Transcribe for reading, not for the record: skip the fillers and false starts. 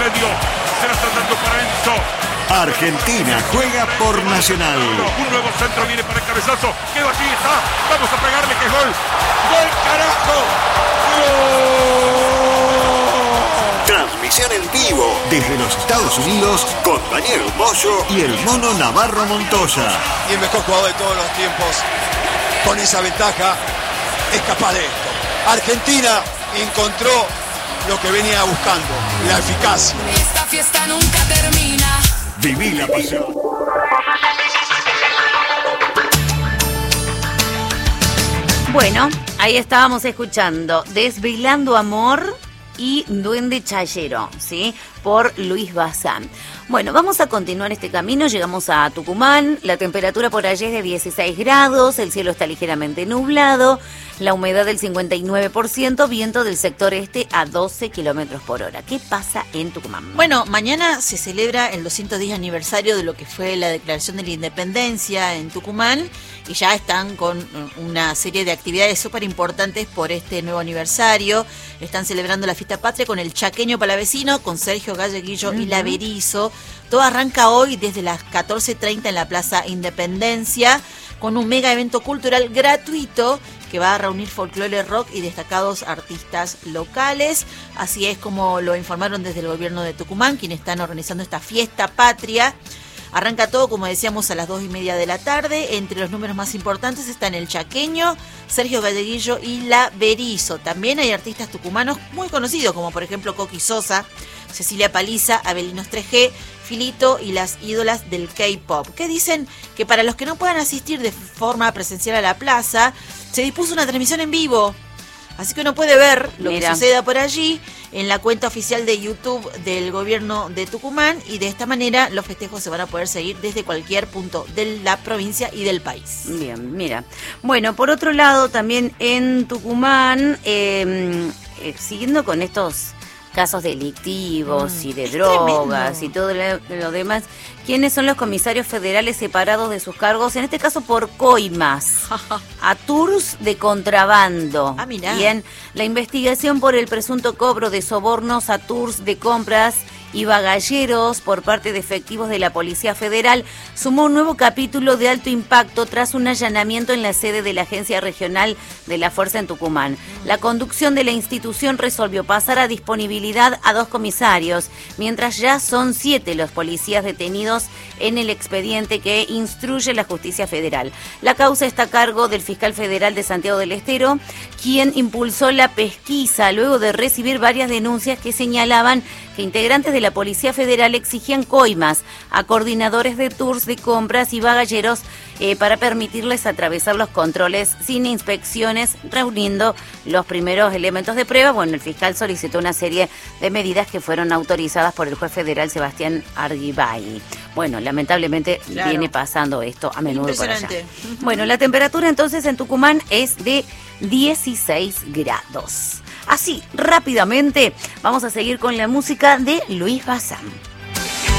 medio. Se la están dando para Enzo. Argentina juega por Nacional. Un nuevo centro viene para el cabezazo. Quedó allí, está. Vamos a pegarle que es gol. ¡Gol, carajo! ¡Gol! Transmisión en vivo desde los Estados Unidos con Daniel Moyo y el Mono Navarro Montoya. Y el mejor jugador de todos los tiempos, con esa ventaja, es capaz de esto. Argentina encontró lo que venía buscando, la eficacia. Esta fiesta nunca termina. Viví la pasión. Bueno, ahí estábamos escuchando Desvelando Amor y Duende Chayero, ¿sí? Por Luis Bazán. Bueno, vamos a continuar este camino, llegamos a Tucumán, la temperatura por allí es de 16 grados, el cielo está ligeramente nublado, la humedad del 59%, viento del sector este a 12 kilómetros por hora. ¿Qué pasa en Tucumán? Bueno, mañana se celebra el 210 aniversario de lo que fue la Declaración de la Independencia en Tucumán y ya están con una serie de actividades súper importantes por este nuevo aniversario. Están celebrando la fiesta patria con el Chaqueño Palavecino, con Sergio Galleguillo y La Berizo. Todo arranca hoy desde las 14:30 en la Plaza Independencia con un mega evento cultural gratuito que va a reunir folclore, rock y destacados artistas locales. Así es como lo informaron desde el gobierno de Tucumán, quienes están organizando esta fiesta patria. Arranca todo, como decíamos, a las 2:30 de la tarde. Entre los números más importantes están el Chaqueño, Sergio Galleguillo y La Berizo. También hay artistas tucumanos muy conocidos, como por ejemplo Coqui Sosa, Cecilia Paliza, Abelinos 3G, Filito y las ídolas del K-pop, que dicen que para los que no puedan asistir de forma presencial a la plaza, se dispuso una transmisión en vivo. Así que uno puede ver lo que suceda por allí en la cuenta oficial de YouTube del gobierno de Tucumán y de esta manera los festejos se van a poder seguir desde cualquier punto de la provincia y del país. Bien, mira. Bueno, por otro lado, también en Tucumán, siguiendo con estos casos delictivos y de drogas tremendo. Y todo lo demás, ¿quiénes son los comisarios federales separados de sus cargos? En este caso por coimas a tours de contrabando. Mirá. Bien, la investigación por el presunto cobro de sobornos a tours de compras y bagalleros por parte de efectivos de la Policía Federal sumó un nuevo capítulo de alto impacto tras un allanamiento en la sede de la Agencia Regional de la Fuerza en Tucumán. La conducción de la institución resolvió pasar a disponibilidad a 2 comisarios, mientras ya son 7 los policías detenidos en el expediente que instruye la Justicia Federal. La causa está a cargo del fiscal federal de Santiago del Estero, quien impulsó la pesquisa luego de recibir varias denuncias que señalaban que integrantes de la Policía Federal exigían coimas a coordinadores de tours de compras y bagalleros para permitirles atravesar los controles sin inspecciones, reuniendo los primeros elementos de prueba. Bueno, el fiscal solicitó una serie de medidas que fueron autorizadas por el juez federal Sebastián Argibay. Bueno, lamentablemente viene pasando esto a menudo por allá. Bueno, la temperatura entonces en Tucumán es de 16 grados. Así, rápidamente, vamos a seguir con la música de Luis Bazán.